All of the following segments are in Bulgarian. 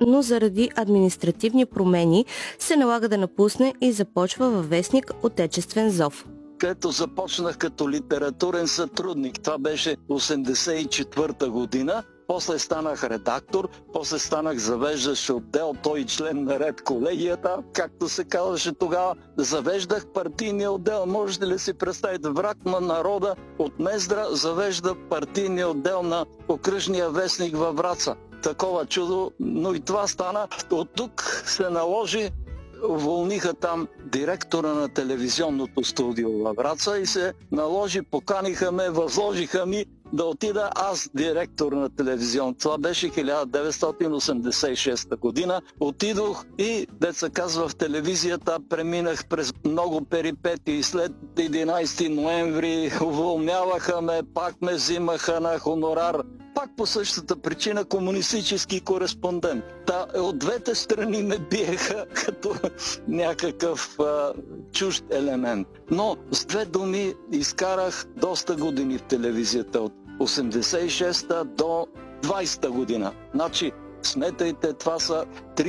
но заради административни промени се налага да напусне и започва във вестник Отечествен зов. Където започнах като литературен сътрудник. Това беше 1984 година. После станах редактор, после станах завеждащ отдел, той и член на редколегията, както се казваше тогава. Завеждах партийния отдел. Можете ли си представите, враг на народа от Мездра завежда партийния отдел на окръжния вестник във Враца. Такова чудо, но и това стана. От тук се наложи, уволниха там директора на телевизионното студио във Враца и се наложи, поканиха ме, възложиха ми да отида аз директор на телевизион. Това беше 1986 година. Отидох и, деца казва, в телевизията преминах през много перипетии. След 11 ноември уволняваха ме, пак ме взимаха на хонорар. Пак по същата причина комунистически кореспондент. От двете страни ме биеха като някакъв чужд елемент. Но с две думи изкарах доста години в телевизията. От 86-та до 20-та година. Значи, сметайте, това са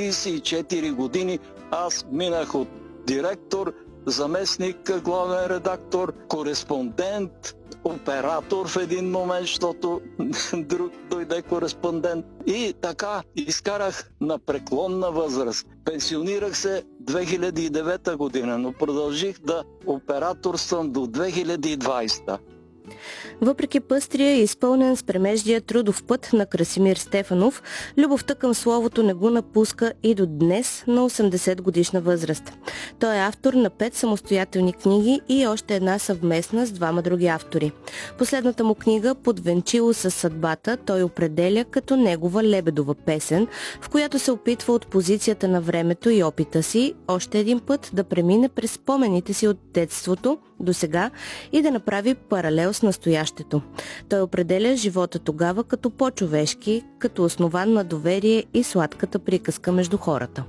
34 години. Аз минах от директор, заместник, главен редактор, кореспондент, оператор в един момент, защото друг дойде кореспондент. И така изкарах на преклонна възраст. Пенсионирах се 2009 година, но продължих да операторствам до 2020. Въпреки пъстрия и изпълнен с премеждия трудов път на Красимир Стефанов, любовта към словото не го напуска и до днес на 80 годишна възраст. Той е автор на 5 самостоятелни книги и още една съвместна с двама други автори. Последната му книга "Подвенчило със съдбата" той определя като негова лебедова песен, в която се опитва от позицията на времето и опита си още един път да премине през спомените си от детството до сега и да направи паралел с настоящето. Той определя живота тогава като по-човешки, като основан на доверие и сладката приказка между хората.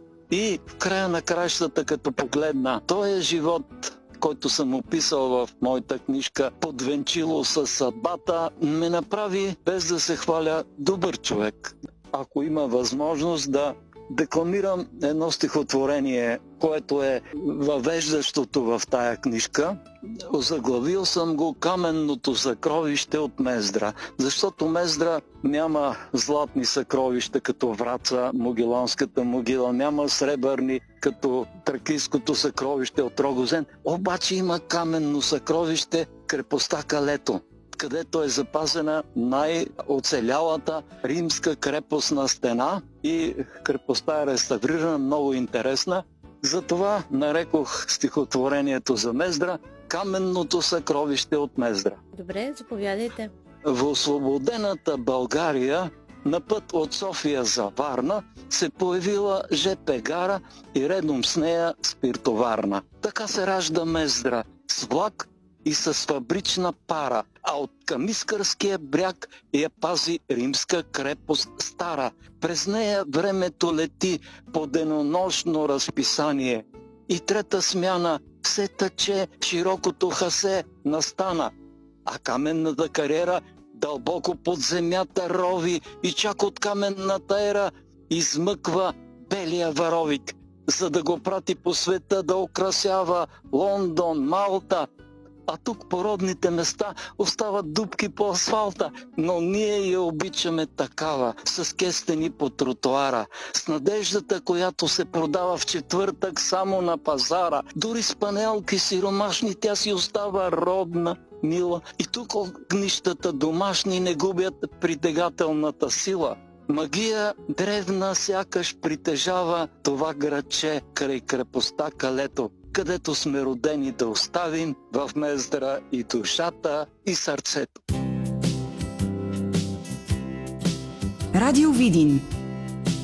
И в края на краищата, като погледна, този живот, който съм описал в моята книжка "Подвенчило със съдбата", ме направи, без да се хваля, добър човек. Ако има възможност да декламирам едно стихотворение, което е въвеждащото в тая книжка. Заглавил съм го "Каменното съкровище от Мездра", защото Мездра няма златни съкровища като Враца, Могиланската могила, няма сребърни като Тракийското съкровище от Рогозен, обаче има каменно съкровище, крепостта Калето, където е запазена най-оцелялата римска крепостна стена и крепостта е реставрирана, много интересна. Затова нарекох стихотворението за Мездра "Каменното съкровище от Мездра". Добре, заповядайте. В освободената България на път от София за Варна се появила ЖП гара и редом с нея спиртоварна. Така се ражда Мездра с влак и с фабрична пара, а от към Искърския бряг я пази римска крепост стара. През нея времето лети по денонощно разписание и трета смяна все тъче широкото хасе настана, а каменната кариера дълбоко под земята рови и чак от каменната ера измъква белия варовик, за да го прати по света да украсява Лондон, Малта. А тук по родните места остават дупки по асфалта, но ние я обичаме такава, с кестени по тротоара, с надеждата, която се продава в четвъртък само на пазара. Дори с панелки сиромашни тя си остава родна, мила. И тук огнищата домашни не губят притегателната сила. Магия древна сякаш притежава това градче край крепостта Калето, където сме родени да оставим в Мездра и душата, и сърцето. Радио Видин